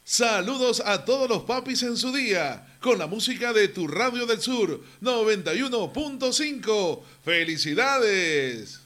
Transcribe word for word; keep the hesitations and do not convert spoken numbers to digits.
Saludos a todos los papis en su día, con la música de tu Radio del Sur, noventa y uno punto cinco. ¡Felicidades!